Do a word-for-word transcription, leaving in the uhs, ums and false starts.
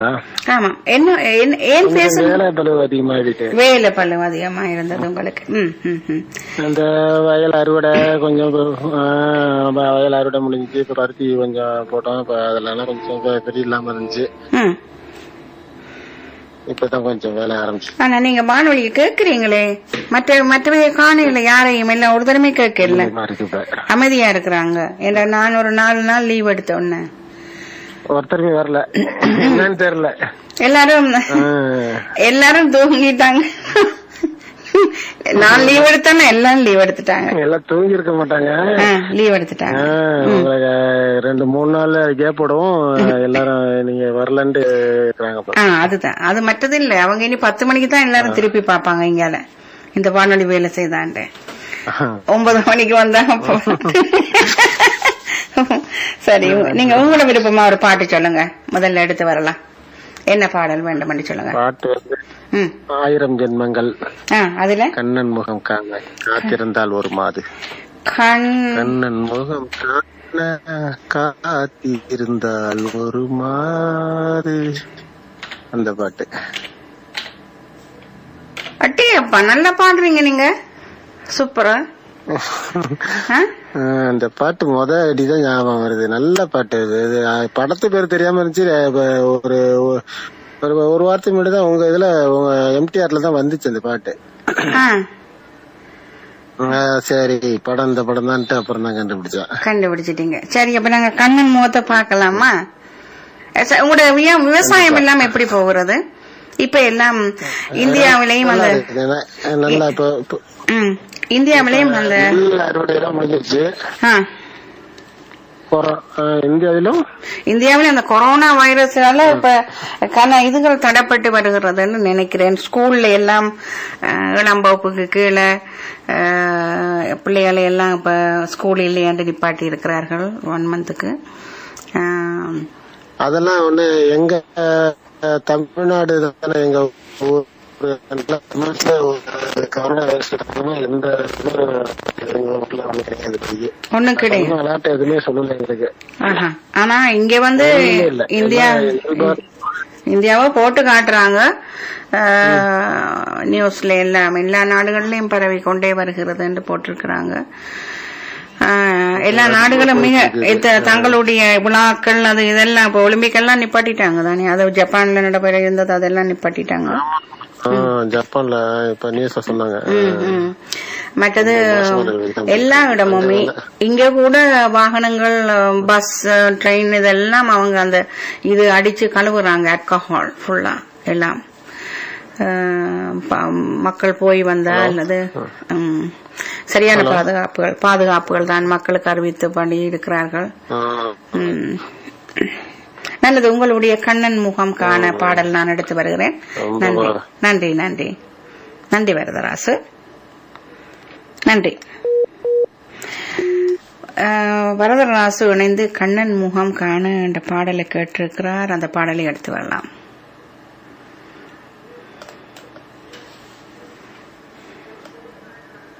ஆமா. என்ன ஏன் பேச வேலை பளு அதிகமாயிடுச்சு. வேலை பளு அதிகமா இருந்தது உங்களுக்கு. அந்த வயல் அறுவடை கொஞ்சம் வயல் அறுவடை முடிஞ்சு இப்ப பருத்தி கொஞ்சம் போட்டோம். இப்ப அதெல்லாம் கொஞ்சம் பெரிய இல்லாம இருந்துச்சு. இப்பதான் கொஞ்சம் வேலை ஆரம்பிச்சு. ஆனா நீங்க வானொலியை கேக்குறீங்களே, மற்ற மற்றவைய காணையில யாரையும் எல்லாம் ஒரு தடவை கேட்கல, அமைதியா இருக்கிறாங்க. ஏன்னா நான் ஒரு நாலு நாள் லீவ் எடுத்த உடனே ஒருத்தருமே வரல, என்னன்னு தெரியல. எல்லாரும் எல்லாரும் தூங்கிட்டாங்க. நான் லீவ் எடுத்தேன்னா எல்லாரும் லீவ் எடுத்துட்டாங்க. எல்லாம் தூங்கி இருக்க மாட்டாங்க, லீவ் எடுத்துட்டாங்க. ரெண்டு மூணு நாள் கேப் விடவும் எல்லாரும் நீங்க வரலன்னு இருக்காங்க. அதுதான், அது மற்றது இல்ல. அவங்க இனி பத்து மணிக்கு தான் எல்லாரும் திருப்பி பாப்பாங்க. இங்கால இந்த வானொலி வேலை செய்தான்ட்டு ஒன்பது மணிக்கு வந்தாங்க. சரி, நீங்க உங்களோட விருப்பமா ஒரு பாட்டு சொல்லுங்க. முதல்ல எடுத்து வரலாம். என்ன பாடல் வேண்டும் சொல்லுங்க. பாட்டு வந்து ஆயிரம் ஜென்மங்கள். அதுல கண்ணன் முகம் காண காத்திருந்தால் ஒரு மாது. கண்ணன் முகம் காண காத்திருந்தால் ஒரு மாது, அந்த பாட்டு. அட்டியப்பா, நல்லா பாடுறீங்க நீங்க, சூப்பரா. அந்த பாட்டு முத அடிதான் ஞாபகம் வருது. நல்ல பாட்டு. படத்து பேர் தெரியாம இருந்துச்சு. ஒரு ஒரு வாரத்துக்கு முன்னாடி தான் உங்க இதுல எம்டிஆர்ல தான் வந்துச்சு அந்த பாட்டு. சரி, படம் இந்த படம் தான் அப்புறம் தான் கண்டுபிடிச்சா. கண்டுபிடிச்சிட்டீங்க. சரி, அப்ப நாங்க கண்ணன் முகத்தை பாக்கலாமா? உங்களோட விவசாயம் எல்லாம் எப்படி போகிறது இப்ப? எல்லாம் இந்தியாவிலையும் அந்த நல்லா இப்போ இந்தியாவிலையும் அந்த அறுவடை எல்லாம் முடிஞ்சிருச்சு. இந்தியாவிலும் இந்தியாவிலும் அந்த கொரோனா வைரஸால இப்ப கன இதுகள் தடைப்பட்டு வருகிறதுன்னு நினைக்கிறேன். ஸ்கூல்ல எல்லாம் ஏழாம் வகுப்புக்கு கீழே பிள்ளைகளை எல்லாம் இப்ப ஸ்கூல் இல்லையாண்டு நிப்பாட்டி இருக்கிறார்கள் ஒன் மந்த்துக்கு. அதெல்லாம் ஒண்ணு எங்க தமிழ்நாடு தானே, எங்க ஊர் கொரோனா வைரஸ் எந்த ஒண்ணும் கிடையாது, விளையாட்டு எதுவுமே சொல்லல எங்களுக்கு. ஆனா இங்க வந்து இந்தியா இந்தியாவை போட்டு காட்டுறாங்க நியூஸ்ல. எல்லாம் எல்லா நாடுகள்லயும் பரவி கொண்டே வருகிறது என்று போட்டிருக்கிறாங்க. எல்லா நாடுகளும் மிக தங்களுடைய விழாக்கள் அது இதெல்லாம் இப்ப ஒலிம்பிக் எல்லாம் நிப்பாட்டிட்டாங்க தானே. அது ஜப்பான்ல நடைபெற இருந்தது, அதெல்லாம் நிப்பாட்டிட்டாங்க. ஜப்பான்ல இப்ப நியூஸ்ல சொன்னாங்க. மற்றது எல்லா இடமுமே இங்க கூட வாகனங்கள், பஸ், ட்ரெயின் இதெல்லாம் அவங்க அந்த இது அடிச்சு கழுவுறாங்க, ஆல்கஹால் ஃபுல்லா எல்லாம். மக்கள் போய் வந்தா அல்லது சரியான பாதுகாப்புகள் பாதுகாப்புகள் தான் மக்களுக்கு அறிவித்து பண்ணி இருக்கிறார்கள். நல்லது. உங்களுடைய கண்ணன் முகம் காண பாடல் நான் எடுத்து வருகிறேன். நன்றி நன்றி நன்றி நன்றி வரதராசு, நன்றி. வரதராசு இணைந்து கண்ணன் முகம் காண என்ற பாடலை கேட்டிருக்கிறார். அந்த பாடலை எடுத்து வரலாம்.